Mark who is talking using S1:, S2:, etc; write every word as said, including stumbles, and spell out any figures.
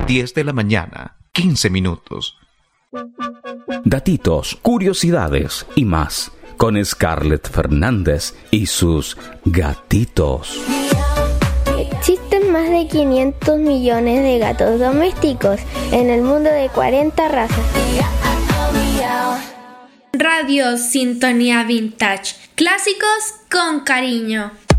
S1: diez de la mañana, quince minutos.
S2: Datitos, curiosidades y más con Scarlett Fernández y sus gatitos.
S3: Existen más de quinientos millones de gatos domésticos en el mundo de cuarenta razas.
S4: Radio Sintonía Vintage. Clásicos con cariño.